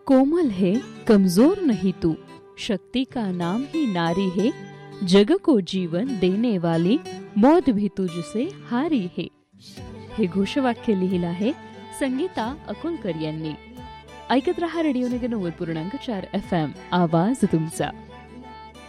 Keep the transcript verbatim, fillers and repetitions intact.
कोमल है कमजोर नहीं तू, शक्ति का नाम ही नारी है, जग को जीवन देने वाली मौत भी तुझसे हारी है. हे घोषवाक्य लिहिलं आहे संगीता अकोलकर यांनी. ऐकत रहा रेडिओ नगर नव्वद पूर्णांक चार एफ एम, आवाज तुमचा.